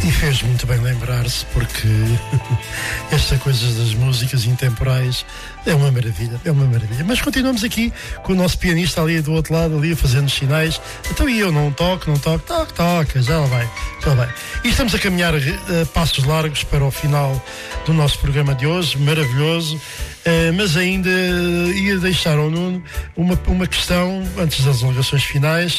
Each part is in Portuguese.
E fez muito bem lembrar-se, porque esta coisa das músicas intemporais é uma maravilha, é uma maravilha. Mas continuamos aqui com o nosso pianista ali do outro lado, ali fazendo sinais. Então e eu não toco, toca, já vai. E estamos a caminhar a passos largos para o final do nosso programa de hoje, maravilhoso. Mas ainda ia deixar ao Nuno uma questão, antes das alegações finais.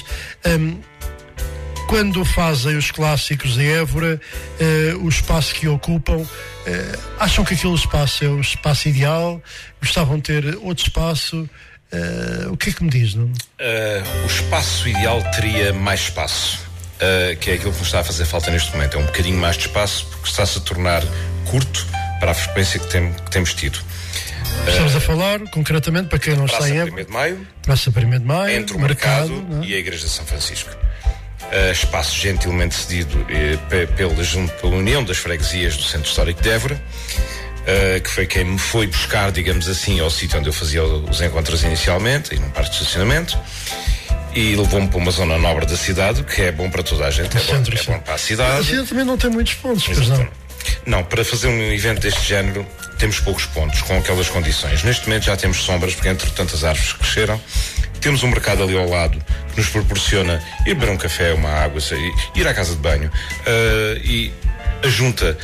Quando fazem os clássicos de Évora, o espaço que ocupam, acham que aquele espaço é o espaço ideal? Gostavam de ter outro espaço? O que é que me diz, não? O espaço ideal teria mais espaço, que é aquilo que nos está a fazer falta neste momento. É um bocadinho mais de espaço, porque está-se a tornar curto para a frequência que temos tido. Estamos a falar, concretamente, para quem não está em Évora, Praça 1º de Maio, entre o mercado e a Igreja de São Francisco. Espaço gentilmente cedido pela União das Freguesias do Centro Histórico de Évora, que foi quem me foi buscar, digamos assim, ao sítio onde eu fazia os encontros inicialmente, e num parque de estacionamento, e levou-me para uma zona nobre da cidade, que é bom para toda a gente, é bom para a cidade. A cidade também não tem muitos pontos, pois não? Não, para fazer um evento deste género temos poucos pontos, com aquelas condições. Neste momento já temos sombras, porque entre tantas árvores que cresceram. Temos um mercado ali ao lado que nos proporciona ir beber um café, uma água, ir à casa de banho. E a junta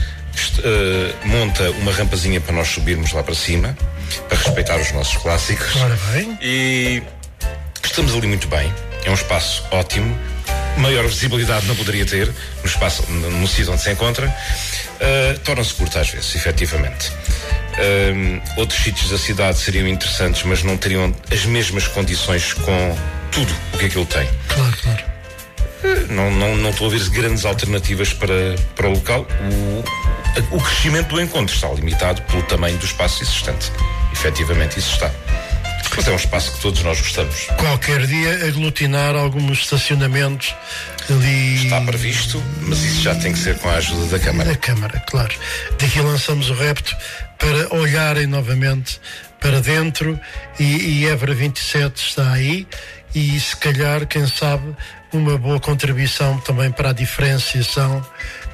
monta uma rampazinha para nós subirmos lá para cima, para respeitar os nossos clássicos. Ora bem. E estamos ali muito bem. É um espaço ótimo. Maior visibilidade não poderia ter no sítio onde se encontra. Torna-se curto às vezes, efetivamente. Outros sítios da cidade seriam interessantes, mas não teriam as mesmas condições com tudo o que aquilo tem. Claro. Não estou a ver grandes alternativas para o local. O crescimento do encontro está limitado pelo tamanho do espaço existente. Efetivamente isso está. Mas é um espaço que todos nós gostamos. Qualquer dia aglutinar alguns estacionamentos ali... Está previsto, mas isso já tem que ser com a ajuda da Câmara. Da Câmara, claro. Daqui lançamos o repto para olharem novamente para dentro e Évora 27 está aí e se calhar, quem sabe, uma boa contribuição também para a diferenciação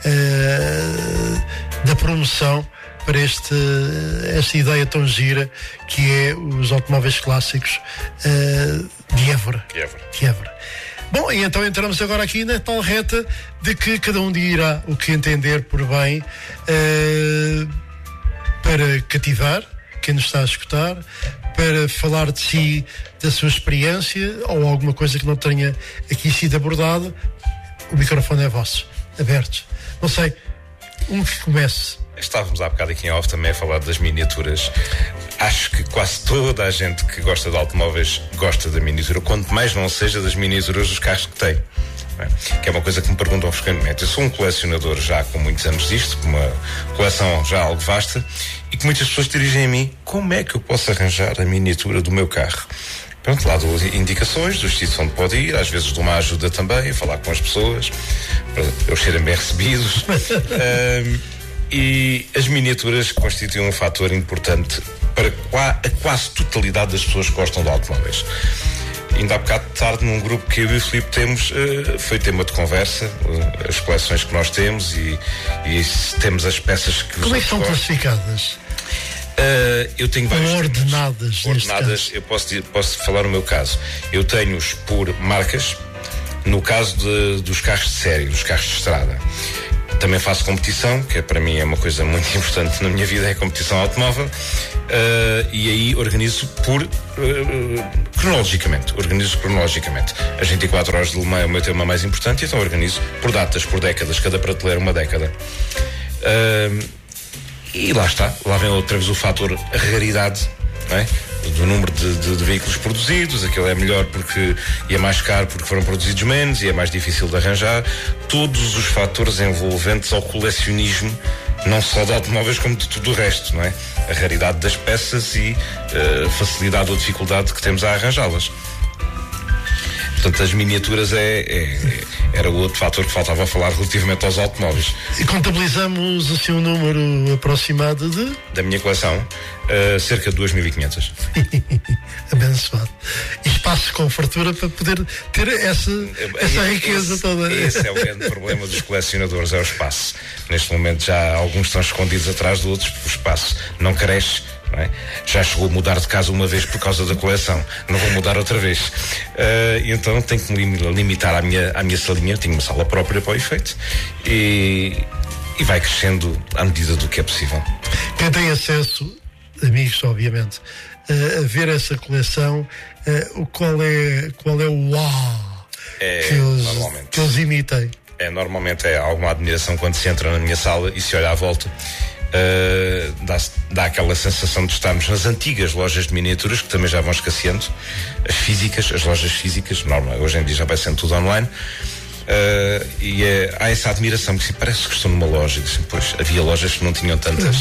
da promoção para esta ideia tão gira que é os automóveis clássicos de Évora. Bom, e então entramos agora aqui na tal reta de que cada um dirá o que entender por bem para cativar quem nos está a escutar, para falar de si, da sua experiência ou alguma coisa que não tenha aqui sido abordado. O microfone é vosso, aberto. Não sei, que comece. Estávamos há bocado aqui em off também a falar das miniaturas. Acho que quase toda a gente que gosta de automóveis gosta da miniatura, quanto mais não seja das miniaturas dos carros que tem. Que é uma coisa que me perguntam frequentemente. Eu sou um colecionador já com muitos anos disto, com uma coleção já algo vasta, e que muitas pessoas dirigem a mim: como é que eu posso arranjar a miniatura do meu carro? Pronto, lá dou indicações dos sítios onde pode ir, às vezes dou uma ajuda também a falar com as pessoas, para eles serem bem recebidos. E as miniaturas constituem um fator importante para a quase totalidade das pessoas que gostam de automóveis. Ainda há bocado tarde, num grupo que eu e o Filipe temos, foi tema de conversa, as coleções que nós temos e temos as peças que... Como é que estão classificadas? Eu tenho vários ordenadas. Eu posso falar o meu caso. Eu tenho-os por marcas, no caso dos carros de série, dos carros de estrada. Também faço competição, que para mim é uma coisa muito importante na minha vida, é a competição automóvel, e aí organizo cronologicamente. As 24 horas de Le Mans é o meu tema mais importante, então organizo por datas, por décadas, cada prateleira uma década. E lá está, lá vem outra vez o fator raridade, não é? Do número de veículos produzidos. Aquele é melhor e é mais caro porque foram produzidos menos e é mais difícil de arranjar. Todos os fatores envolventes ao colecionismo, não só de automóveis como de tudo o resto, não é? A raridade das peças e a facilidade ou dificuldade que temos a arranjá-las. Portanto, as miniaturas é era o outro fator que faltava falar relativamente aos automóveis. E contabilizamos assim um número aproximado da minha coleção, cerca de 2.500. Abençoado. E espaço com fartura para poder ter essa riqueza toda. Esse é o grande problema dos colecionadores, é o espaço. Neste momento já alguns estão escondidos atrás de outros, porque o espaço não cresce. Não é? Já chegou a mudar de casa uma vez por causa da coleção, não vou mudar outra vez. Então tenho que me limitar à minha salinha. Tenho uma sala própria para o efeito e vai crescendo à medida do que é possível. Quem tem acesso, amigos obviamente, a ver essa coleção, qual é o uau que eles imitem? Normalmente é alguma admiração quando se entra na minha sala e se olha à volta. Dá aquela sensação de estarmos nas antigas lojas de miniaturas, que também já vão escasseando, as lojas físicas, normal, hoje em dia já vai sendo tudo online. Há essa admiração, que parece que estou numa loja. Pois, havia lojas que não tinham tantas.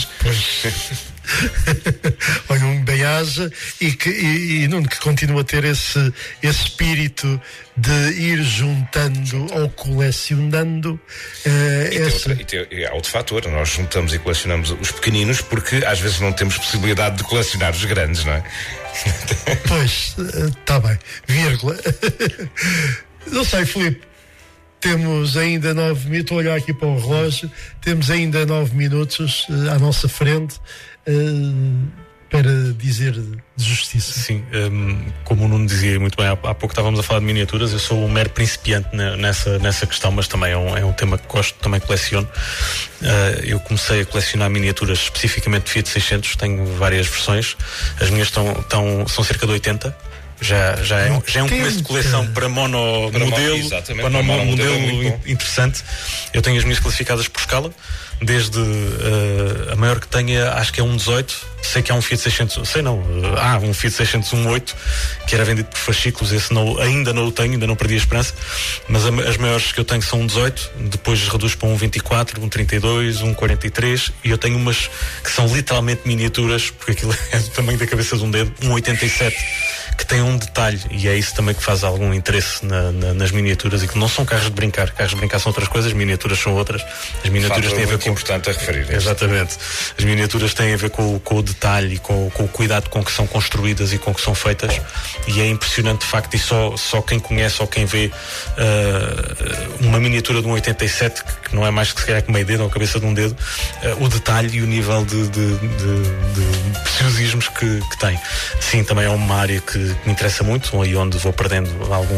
Olha, um bem-aja e Nuno, que continua a ter esse espírito de ir juntando ou colecionando. Há outro fator, nós juntamos e colecionamos os pequeninos porque às vezes não temos possibilidade de colecionar os grandes, não é? Pois, está bem, vírgula. Não sei, Filipe, temos ainda 9 minutos, estou a olhar aqui para o relógio, temos ainda 9 minutos à nossa frente para dizer de justiça. Sim, como o Nuno dizia muito bem, há pouco estávamos a falar de miniaturas. Eu sou um mero principiante nessa questão, mas também é um tema que gosto, também coleciono. Eu comecei a colecionar miniaturas especificamente de Fiat 600, tenho várias versões, as minhas são cerca de 80. Já é um começo de coleção para monomodelo, interessante. Eu tenho as minhas classificadas por escala, desde a maior que tenho, acho que é um 18. Sei que há um Fiat 600, um Fiat 600 1.8 que era vendido por fascículos. Esse ainda não o tenho, ainda não perdi a esperança, mas as maiores que eu tenho são um 18, depois reduz para um 24, um 32, um 43, e eu tenho umas que são literalmente miniaturas, porque aquilo é do tamanho da cabeça de um dedo, um 87, que tem um detalhe, e é isso também que faz algum interesse nas miniaturas, e que não são carros de brincar são outras coisas, miniaturas são outras. As miniaturas têm a ver com... importante a referir. Exatamente. As miniaturas têm a ver com o detalhe e com o cuidado com que são construídas e com que são feitas, e é impressionante de facto, e só quem conhece ou quem vê uma miniatura de um 87, que não é mais que se calhar que meio dedo ou cabeça de um dedo, o detalhe e o nível de preciosismos que tem. Sim, também é uma área que me interessa muito, e onde vou perdendo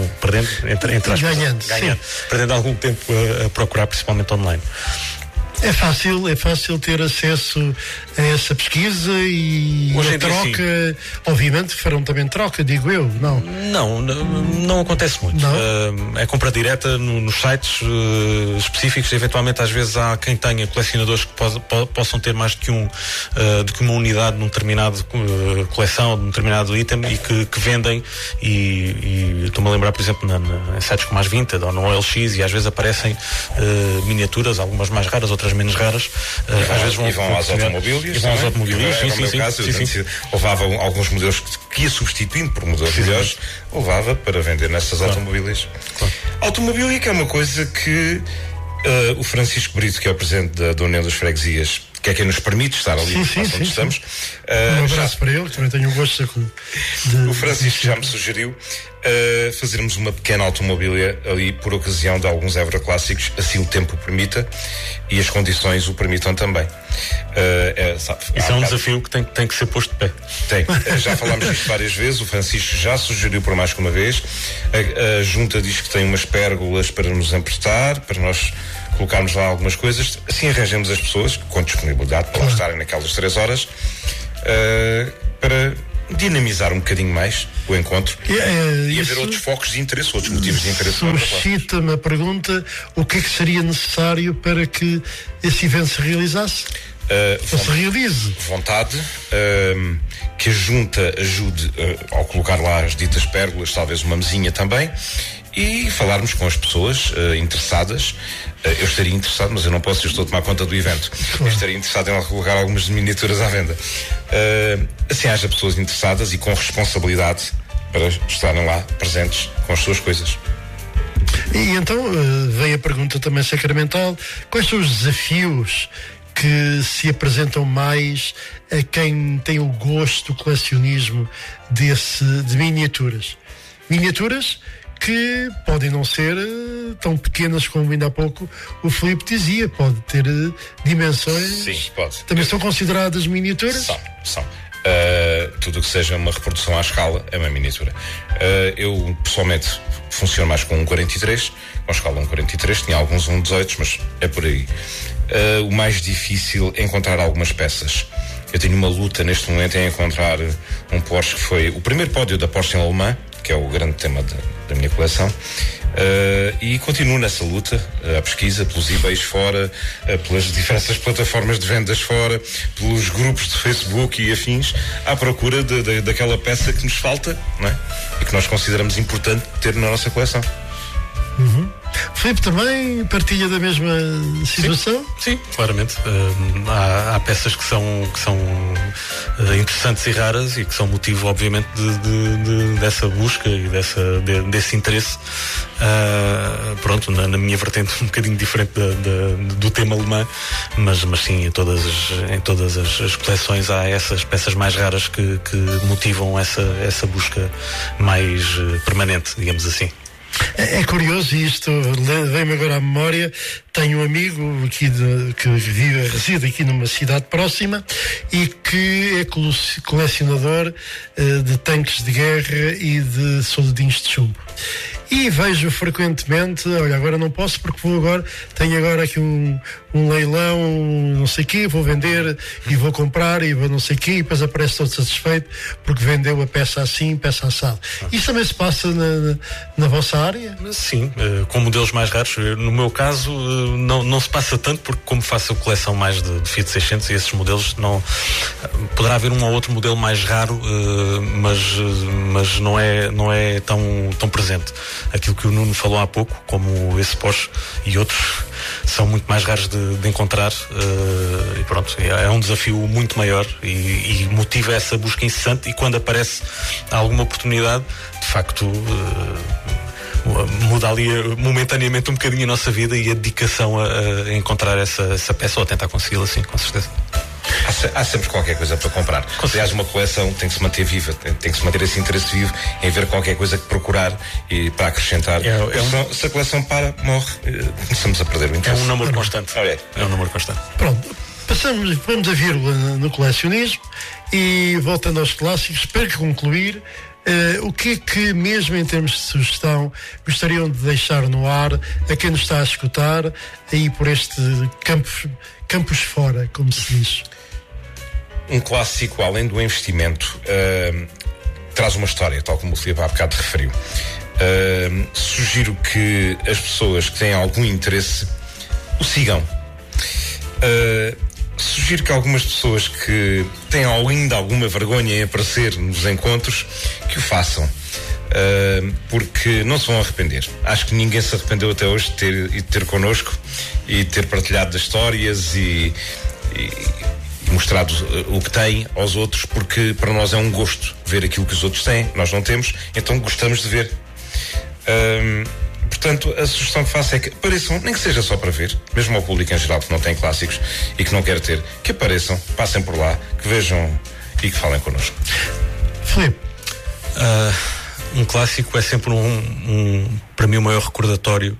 perdendo algum tempo a procurar, principalmente online. É fácil ter acesso a essa pesquisa e hoje a troca. Obviamente farão também troca, digo eu, não? Não acontece muito. Não? É compra direta nos sites específicos. Eventualmente, às vezes há quem tenha colecionadores que possam ter mais do que uma unidade num determinado coleção, num determinado item, e que vendem, e estou-me a lembrar, por exemplo, em sites como as Vinted ou no OLX, e às vezes aparecem miniaturas, algumas mais raras, outras menos raras. Às vezes vão às automobílias. Sim. Levava alguns modelos que ia substituindo por modelos melhores, levava para vender nessas automobílias. Claro. Automobília, que é uma coisa que o Francisco Brito, que é o presidente da União das Freguesias, que é quem nos permite estar ali onde estamos. Um abraço para ele, que também tenho um gosto o Francisco já me sugeriu fazermos uma pequena automobília ali por ocasião de alguns Évora clássicos, assim o tempo permita e as condições o permitam também. Isso é um desafio que tem que ser posto de pé. Já falámos disto várias vezes, o Francisco já sugeriu por mais que uma vez. A Junta diz que tem umas pérgolas para nos emprestar, para nós colocarmos lá algumas coisas, assim arranjamos as pessoas com disponibilidade para lá estarem naquelas 3 horas, para dinamizar um bocadinho mais o encontro e haver outros focos de interesse, outros motivos de interesse. Suscita-me a pergunta: o que é que seria necessário para que esse evento se realizasse? Se realize. Vontade, que a Junta ajude ao colocar lá as ditas pérgolas, talvez uma mesinha também, e falarmos com as pessoas interessadas. Eu estaria interessado, mas eu não posso, eu estou a tomar conta do evento. Eu estaria interessado em colocar algumas miniaturas à venda. Assim haja pessoas interessadas e com responsabilidade para estarem lá presentes com as suas coisas. E então vem a pergunta também sacramental: quais são os desafios que se apresentam mais a quem tem o gosto do colecionismo de miniaturas? Miniaturas que podem não ser tão pequenas como ainda há pouco o Filipe dizia, pode ter dimensões. Sim, pode. Também são consideradas miniaturas? São. Tudo o que seja uma reprodução à escala é uma miniatura. Eu pessoalmente funciono mais com um 43, com a escala 1.43, tinha alguns 1.18, mas é por aí. O mais difícil é encontrar algumas peças. Eu tenho uma luta neste momento em encontrar um Porsche que foi o primeiro pódio da Porsche em alemã, que é o grande tema da minha coleção, e continuo nessa luta, a pesquisa pelos eBays fora, pelas diversas plataformas de vendas fora, pelos grupos de Facebook e afins, à procura daquela peça que nos falta, não é? E que nós consideramos importante ter na nossa coleção. Uhum. Filipe também partilha da mesma situação? Sim, claramente. Há peças que são interessantes e raras e que são motivo, obviamente, dessa busca e desse interesse. Pronto, na minha vertente um bocadinho diferente do tema alemã, mas sim, em todas as coleções há essas peças mais raras que motivam essa busca mais permanente, digamos assim. É curioso, e isto vem-me agora à memória. Tenho um amigo aqui que reside aqui numa cidade próxima e que é colecionador de tanques de guerra e de soldadinhos de chumbo. E vejo frequentemente, olha, agora não posso porque tenho agora aqui um leilão, não sei o quê, vou vender e vou comprar e vou não sei o quê, e depois aparece todo satisfeito porque vendeu a peça assim, peça assado. Isso também se passa na vossa área? Sim, com modelos mais raros. No meu caso, não se passa tanto porque como faço a coleção mais de Fiat 600 e esses modelos, poderá haver um ou outro modelo mais raro, mas não é tão presente. Aquilo que o Nuno falou há pouco, como esse Porsche e outros, são muito mais raros de encontrar, e pronto, é um desafio muito maior e motiva essa busca incessante, e quando aparece alguma oportunidade, de facto, muda ali momentaneamente um bocadinho a nossa vida e a dedicação a encontrar essa peça ou a tentar consegui-la, sim, com certeza. Há sempre qualquer coisa para comprar. Aliás, uma coleção tem que se manter viva, tem que se manter esse interesse vivo em ver qualquer coisa que procurar e para acrescentar. Se a coleção para, morre, começamos a perder o interesse. É um namoro constante. É um namoro constante. Pronto, vamos a vírgula no colecionismo e voltando aos clássicos, para concluir, o que é que, mesmo em termos de sugestão, gostariam de deixar no ar a quem nos está a escutar aí por este campus fora, como se diz? Um clássico, além do investimento, traz uma história, tal como o Filipe há bocado referiu. Sugiro que as pessoas que têm algum interesse o sigam. Sugiro que algumas pessoas que têm ainda alguma vergonha em aparecer nos encontros, que o façam. Porque não se vão arrepender. Acho que ninguém se arrependeu até hoje de ter connosco e de ter partilhado das histórias e mostrado o que tem aos outros, porque para nós é um gosto ver aquilo que os outros têm, nós não temos, então gostamos de ver. Portanto, a sugestão que faço é que apareçam, nem que seja só para ver, mesmo ao público em geral que não tem clássicos e que não quer ter, que apareçam, passem por lá, que vejam e que falem connosco. Filipe? Um clássico é sempre para mim o maior recordatório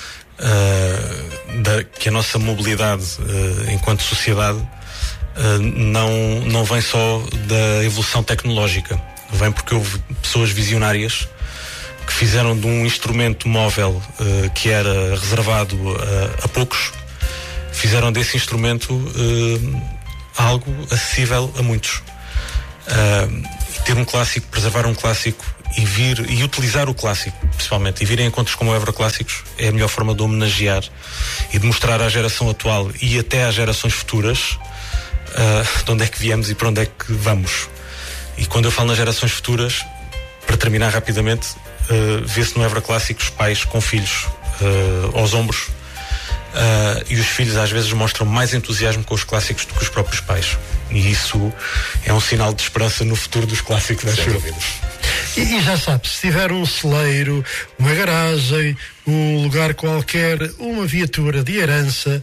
que a nossa mobilidade enquanto sociedade não vem só da evolução tecnológica, vem porque houve pessoas visionárias que fizeram de um instrumento móvel que era reservado a poucos, fizeram desse instrumento algo acessível a muitos. Ter um clássico, preservar um clássico e utilizar o clássico, principalmente, e vir em encontros como o Euroclássicos, é a melhor forma de homenagear e de mostrar à geração atual e até às gerações futuras de onde é que viemos e para onde é que vamos. E quando eu falo nas gerações futuras, para terminar rapidamente, vê-se no Euroclássicos pais com filhos aos ombros, e os filhos às vezes mostram mais entusiasmo com os clássicos do que os próprios pais, e isso é um sinal de esperança no futuro dos clássicos, acho eu. E já sabe, se tiver um celeiro, uma garagem, um lugar qualquer, uma viatura de herança,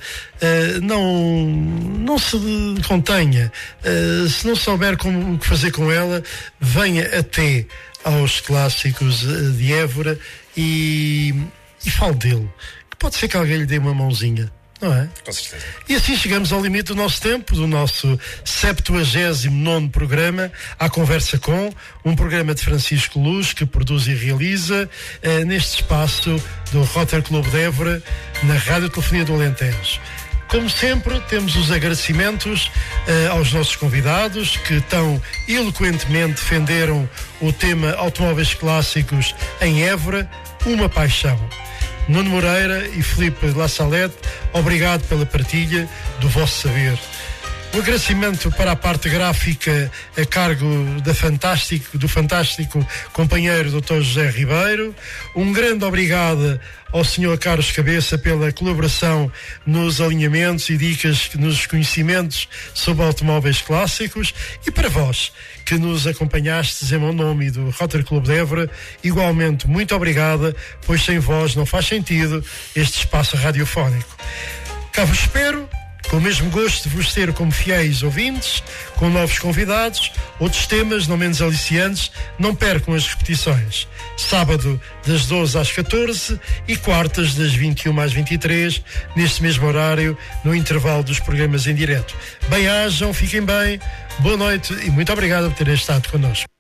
não se contenha. Se não souber o que fazer com ela, venha até aos Clássicos de Évora e fale dele. Que pode ser que alguém lhe dê uma mãozinha. Não é? Com certeza. E assim chegamos ao limite do nosso tempo, do nosso 79º programa, à Conversa Com, um programa de Francisco Luz, que produz e realiza neste espaço do Rotary Clube de Évora, na Rádio Telefonia do Alentejo. Como sempre, temos os agradecimentos aos nossos convidados, que tão eloquentemente defenderam o tema Automóveis Clássicos em Évora, uma paixão. Nuno Moreira e Filipe La Salette, obrigado pela partilha do vosso saber. Um agradecimento para a parte gráfica a cargo do fantástico companheiro Dr. José Ribeiro. Um grande obrigado ao Sr. Carlos Cabeça pela colaboração nos alinhamentos e dicas, nos conhecimentos sobre automóveis clássicos. E para vós, que nos acompanhastes em meu nome e do Rotary Clube de Évora, igualmente muito obrigada, pois sem vós não faz sentido este espaço radiofónico. Cá vos espero, com o mesmo gosto de vos ter como fiéis ouvintes, com novos convidados, outros temas não menos aliciantes. Não percam as repetições. Sábado das 12 às 14 e quartas das 21 às 23, neste mesmo horário, no intervalo dos programas em direto. Bem-ajam, fiquem bem, boa noite e muito obrigado por terem estado connosco.